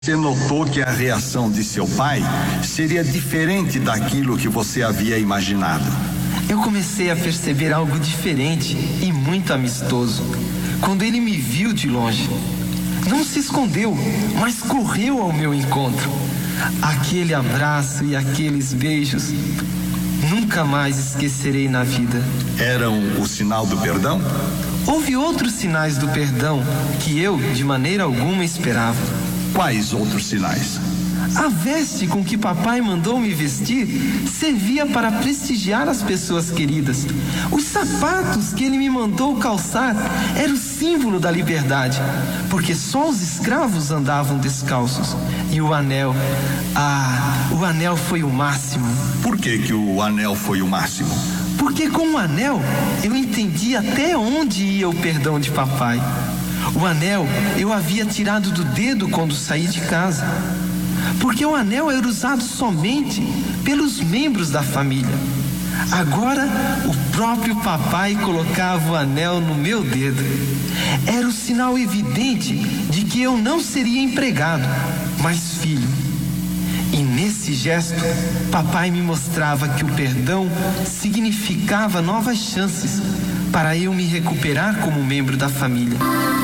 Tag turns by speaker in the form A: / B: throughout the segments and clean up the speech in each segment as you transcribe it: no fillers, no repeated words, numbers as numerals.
A: Você notou que a reação de seu pai seria diferente daquilo que você havia imaginado?
B: Eu comecei a perceber algo diferente e muito amistoso quando ele me viu de longe. Não se escondeu, mas correu ao meu encontro. Aquele abraço e aqueles beijos, nunca mais esquecerei na vida.
A: Eram o sinal do perdão?
B: Houve outros sinais do perdão que eu, de maneira alguma, esperava.
A: Quais outros sinais?
B: A veste com que papai mandou me vestir servia para prestigiar as pessoas queridas. Os sapatos que ele me mandou calçar eram o símbolo da liberdade, porque só os escravos andavam descalços. E o anel, o anel foi o máximo.
A: Por que o anel foi o máximo?
B: Porque com o anel eu entendi até onde ia o perdão de papai. O anel eu havia tirado do dedo quando saí de casa, porque o anel era usado somente pelos membros da família. Agora o próprio papai colocava o anel no meu dedo. Era o sinal evidente de que eu não seria empregado, mas filho. E nesse gesto, papai me mostrava que o perdão significava novas chances para eu me recuperar como membro da família.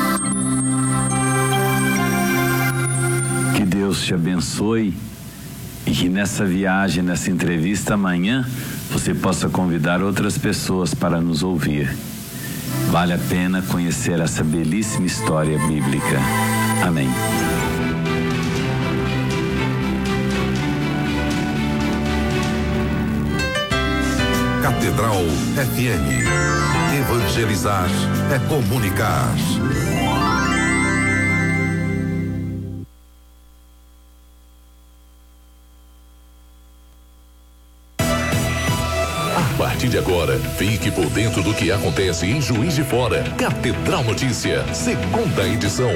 C: Que Deus te abençoe e que nessa viagem, nessa entrevista amanhã, você possa convidar outras pessoas para nos ouvir. Vale a pena conhecer essa belíssima história bíblica. Amém.
D: Catedral FM. Evangelizar é comunicar.
E: A partir de agora, fique por dentro do que acontece em Juiz de Fora. Catedral Notícia, segunda edição.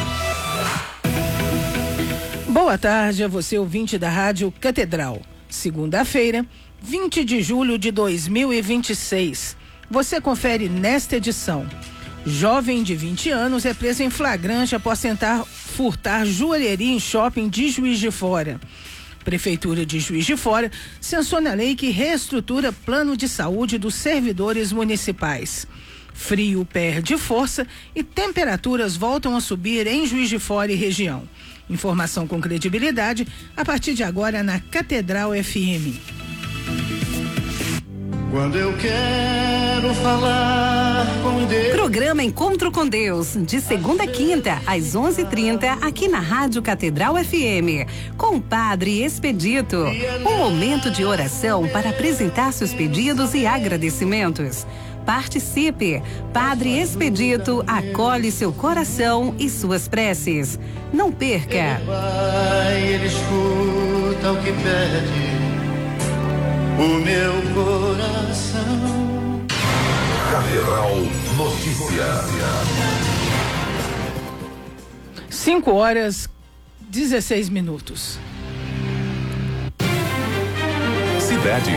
F: Boa tarde a você, ouvinte da Rádio Catedral. Segunda-feira, 20 de julho de 2026. Você confere nesta edição. Jovem de 20 anos é preso em flagrante após tentar furtar joalheria em shopping de Juiz de Fora. Prefeitura de Juiz de Fora sanciona a lei que reestrutura plano de saúde dos servidores municipais. Frio perde força e temperaturas voltam a subir em Juiz de Fora e região. Informação com credibilidade a partir de agora na Catedral FM.
G: Quando eu quero falar com Deus.
H: Programa Encontro com Deus, de segunda a quinta, às 11h30, aqui na Rádio Catedral FM, com o Padre Expedito. Um momento de oração para apresentar seus pedidos e agradecimentos. Participe! Padre Expedito acolhe seu coração e suas preces. Não perca!
G: Ele escuta o que pede o meu coração.
D: Catedral Notícia.
F: 5h16.
E: Cidade.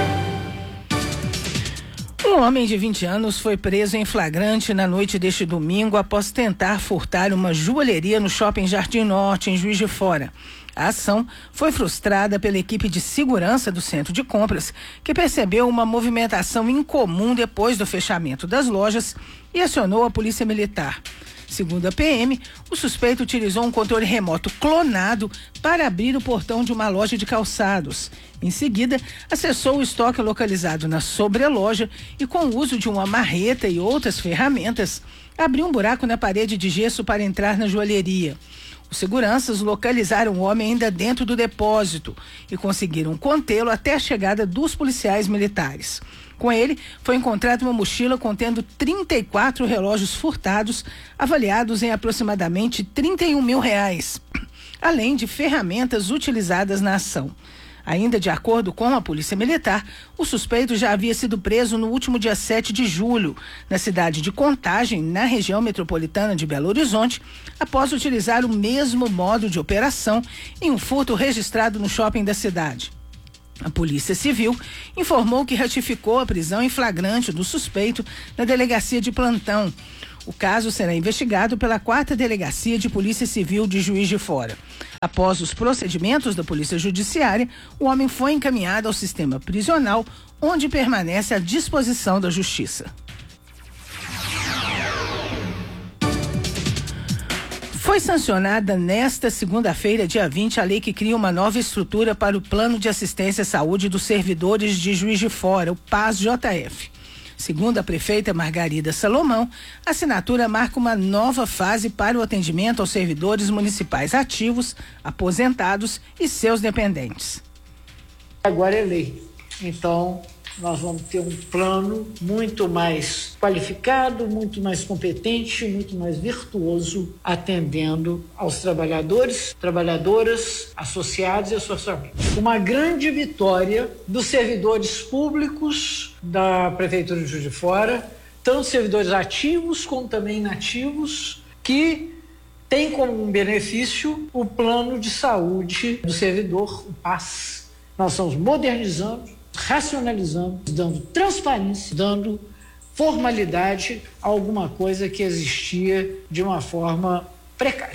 F: Um homem de 20 anos foi preso em flagrante na noite deste domingo após tentar furtar uma joalheria no shopping Jardim Norte, em Juiz de Fora. A ação foi frustrada pela equipe de segurança do centro de compras, que percebeu uma movimentação incomum depois do fechamento das lojas e acionou a polícia militar. Segundo a PM, o suspeito utilizou um controle remoto clonado para abrir o portão de uma loja de calçados. Em seguida, acessou o estoque localizado na sobreloja e, com o uso de uma marreta e outras ferramentas, abriu um buraco na parede de gesso para entrar na joalheria. Os seguranças localizaram o homem ainda dentro do depósito e conseguiram contê-lo até a chegada dos policiais militares. Com ele, foi encontrada uma mochila contendo 34 relógios furtados, avaliados em aproximadamente R$31 mil, além de ferramentas utilizadas na ação. Ainda de acordo com a Polícia Militar, o suspeito já havia sido preso no último dia 7 de julho, na cidade de Contagem, na região metropolitana de Belo Horizonte, após utilizar o mesmo modo de operação em um furto registrado no shopping da cidade. A Polícia Civil informou que ratificou a prisão em flagrante do suspeito na delegacia de plantão. O caso será investigado pela 4ª Delegacia de Polícia Civil de Juiz de Fora. Após os procedimentos da Polícia Judiciária, o homem foi encaminhado ao sistema prisional, onde permanece à disposição da Justiça. Foi sancionada nesta segunda-feira, dia 20, a lei que cria uma nova estrutura para o Plano de Assistência à Saúde dos Servidores de Juiz de Fora, o PAS-JF. Segundo a prefeita Margarida Salomão, a assinatura marca uma nova fase para o atendimento aos servidores municipais ativos, aposentados e seus dependentes.
I: Agora é lei, então nós vamos ter um plano muito mais qualificado, muito mais competente, muito mais virtuoso, atendendo aos trabalhadores, trabalhadoras, associados e as suas famílias. Uma grande vitória dos servidores públicos da Prefeitura de Juiz de Fora, tanto servidores ativos como também inativos, que tem como um benefício o plano de saúde do servidor, o PAS. Nós estamos modernizando, racionalizando, dando transparência, dando formalidade a alguma coisa que existia de uma forma precária.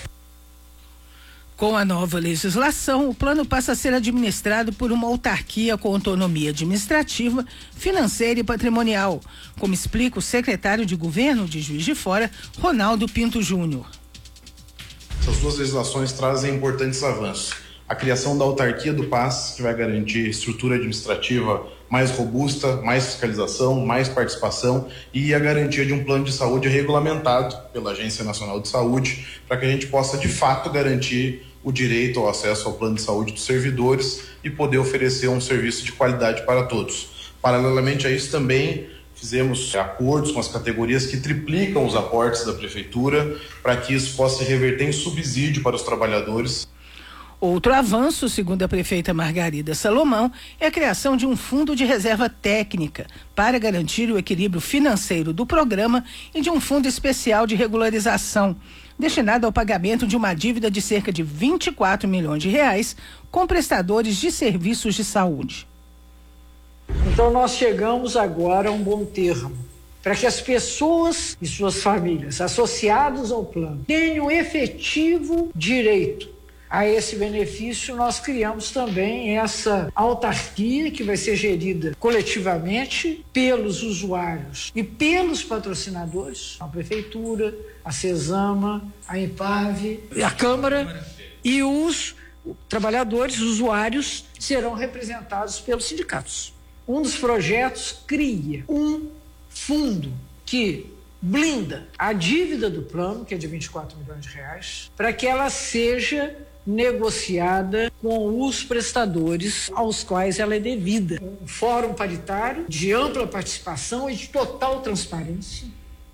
F: Com a nova legislação, o plano passa a ser administrado por uma autarquia com autonomia administrativa, financeira e patrimonial, como explica o secretário de Governo de Juiz de Fora, Ronaldo Pinto Júnior.
J: Essas duas legislações trazem importantes avanços. A criação da autarquia do PAS, que vai garantir estrutura administrativa mais robusta, mais fiscalização, mais participação e a garantia de um plano de saúde regulamentado pela Agência Nacional de Saúde, para que a gente possa, de fato, garantir o direito ao acesso ao plano de saúde dos servidores e poder oferecer um serviço de qualidade para todos. Paralelamente a isso, também fizemos acordos com as categorias que triplicam os aportes da Prefeitura para que isso possa reverter em subsídio para os trabalhadores.
F: Outro avanço, segundo a prefeita Margarida Salomão, é a criação de um fundo de reserva técnica para garantir o equilíbrio financeiro do programa e de um fundo especial de regularização, destinado ao pagamento de uma dívida de cerca de 24 milhões de reais com prestadores de serviços de saúde.
I: Então nós chegamos agora a um bom termo, para que as pessoas e suas famílias associadas ao plano tenham efetivo direito a esse benefício. Nós criamos também essa autarquia que vai ser gerida coletivamente pelos usuários e pelos patrocinadores, a Prefeitura, a CESAMA, a IMPAV, a Câmara, e os trabalhadores, os usuários, serão representados pelos sindicatos. Um dos projetos cria um fundo que blinda a dívida do plano, que é de 24 milhões de reais, para que ela seja negociada com os prestadores aos quais ela é devida. Um fórum paritário de ampla participação e de total transparência.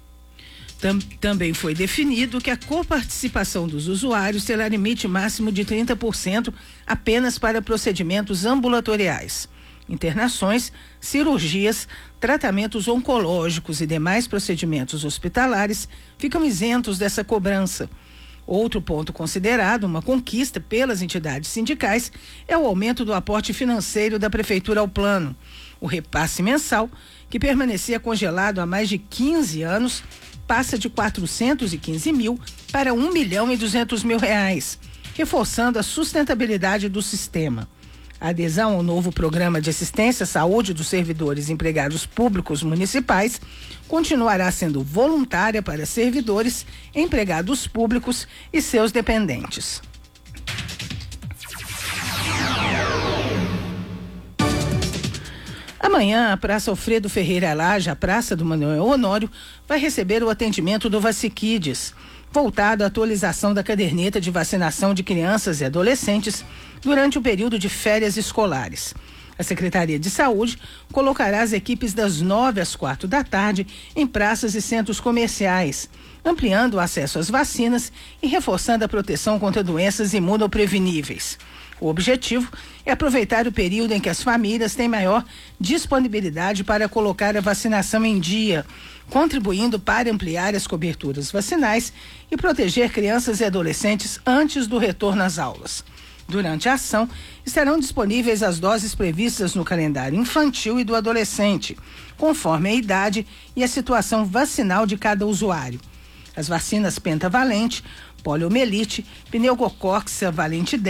F: Também foi definido que a coparticipação dos usuários terá limite máximo de 30% apenas para procedimentos ambulatoriais. Internações, cirurgias, tratamentos oncológicos e demais procedimentos hospitalares ficam isentos dessa cobrança. Outro ponto considerado uma conquista pelas entidades sindicais é o aumento do aporte financeiro da Prefeitura ao plano. O repasse mensal, que permanecia congelado há mais de 15 anos, passa de 415 mil para 1.200.000 reais, reforçando a sustentabilidade do sistema. A adesão ao novo programa de assistência à saúde dos servidores empregados públicos municipais continuará sendo voluntária para servidores, empregados públicos e seus dependentes. Amanhã, a Praça Alfredo Ferreira Lage, a Praça do Manuel Honório, vai receber o atendimento do Vacikids, voltado à atualização da caderneta de vacinação de crianças e adolescentes durante o período de férias escolares. A Secretaria de Saúde colocará as equipes das 9 às 4 da tarde em praças e centros comerciais, ampliando o acesso às vacinas e reforçando a proteção contra doenças imunopreveníveis. O objetivo é aproveitar o período em que as famílias têm maior disponibilidade para colocar a vacinação em dia, contribuindo para ampliar as coberturas vacinais e proteger crianças e adolescentes antes do retorno às aulas. Durante a ação, estarão disponíveis as doses previstas no calendário infantil e do adolescente, conforme a idade e a situação vacinal de cada usuário. As vacinas pentavalente, poliomielite, pneumocócica valente 10